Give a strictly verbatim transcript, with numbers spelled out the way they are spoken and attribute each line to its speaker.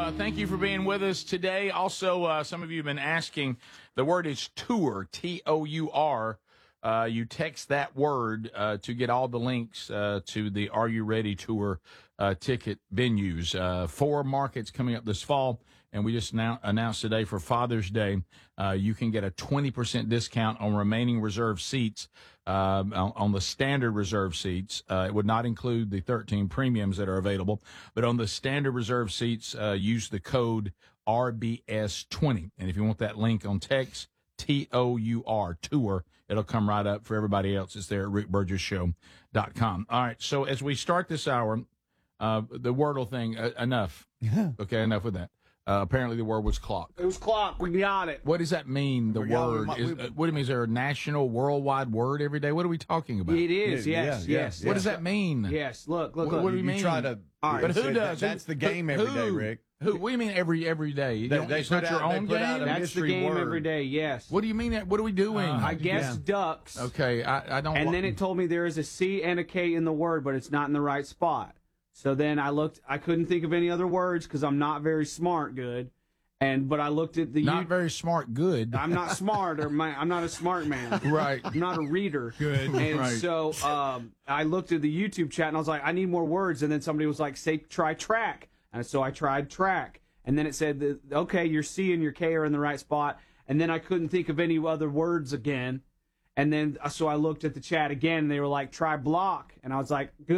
Speaker 1: Uh, thank you for being with us today. Also, uh, some of you have been asking, the word is tour, T O U R. Uh, you text that word uh, to get all the links uh, to the Are You Ready Tour uh, ticket venues. Uh, four markets coming up this fall, and we just now announced today for Father's Day, uh, you can get a twenty percent discount on remaining reserved seats, uh, on, on the standard reserve seats. Uh, it would not include the thirteen premiums that are available, but on the standard reserve seats, uh, use the code R B S twenty. And if you want that link on text, T O U R, tour, it'll come right up for everybody else. It's there at rick burgess show dot com. All right, so as we start this hour, uh, the Wordle thing, uh, enough.
Speaker 2: Yeah.
Speaker 1: Okay, enough with that. Uh, apparently the word was clock.
Speaker 3: It was clock. We got it.
Speaker 1: What does that mean, the
Speaker 2: We got- we
Speaker 1: word?
Speaker 2: might-
Speaker 1: Is,
Speaker 2: we-
Speaker 1: uh, what do you mean? Is there a national, worldwide word every day? What are we talking about?
Speaker 3: It is,
Speaker 2: Yeah,
Speaker 3: yes,
Speaker 2: yeah,
Speaker 3: yes.
Speaker 2: yeah.
Speaker 1: What does that mean?
Speaker 3: Yes, look, look,
Speaker 1: What-
Speaker 3: look.
Speaker 1: what do you
Speaker 2: You
Speaker 1: mean?
Speaker 2: try to.
Speaker 3: All right.
Speaker 1: But who
Speaker 2: that-
Speaker 1: does?
Speaker 2: That's
Speaker 1: Who-
Speaker 2: the game
Speaker 1: who-
Speaker 2: every day,
Speaker 1: who-
Speaker 2: Rick.
Speaker 1: Who? What do you mean every every day? You
Speaker 2: They-
Speaker 1: don't,
Speaker 2: they
Speaker 1: it's not
Speaker 2: put
Speaker 1: your
Speaker 2: out- they
Speaker 1: own
Speaker 2: put out
Speaker 1: game?
Speaker 2: a
Speaker 3: That's the
Speaker 2: mystery
Speaker 3: game
Speaker 2: word.
Speaker 3: every day, yes.
Speaker 1: What do you mean? That, what are we doing?
Speaker 2: Uh,
Speaker 3: I guess
Speaker 2: Yeah.
Speaker 3: ducks.
Speaker 1: okay, I, I don't.
Speaker 3: And
Speaker 1: wa-
Speaker 3: then it told me there is a C and a K in the word, but it's not in the right spot. So then I looked, I couldn't think of any other words because I'm not very smart good. And, but I looked at the,
Speaker 1: not
Speaker 3: you-
Speaker 1: very smart. Good.
Speaker 3: I'm not smart or my, I'm not a smart man.
Speaker 1: Right.
Speaker 3: I'm not a reader.
Speaker 1: Good.
Speaker 3: And
Speaker 1: Right.
Speaker 3: so um, I looked at the YouTube chat and I was like, I need more words. And then somebody was like, say, try track. And so I tried track. And then it said, that, okay, your C and your K are in the right spot. And then I couldn't think of any other words again. And then so I looked at the chat again and they were like, try block. And I was like, good.